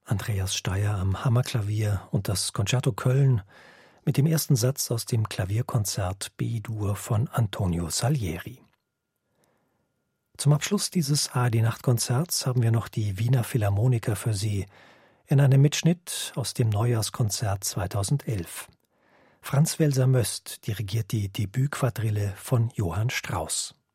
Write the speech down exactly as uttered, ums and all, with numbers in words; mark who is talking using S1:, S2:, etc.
S1: Andreas Steyer am Hammerklavier und das Concerto Köln mit dem ersten Satz aus dem Klavierkonzert B-Dur von Antonio Salieri. Zum Abschluss dieses A R D-Nachtkonzerts haben wir noch die Wiener Philharmoniker für Sie in einem Mitschnitt aus dem Neujahrskonzert zweitausendelf. Franz Welser-Möst dirigiert die Debütquadrille von Johann Strauss.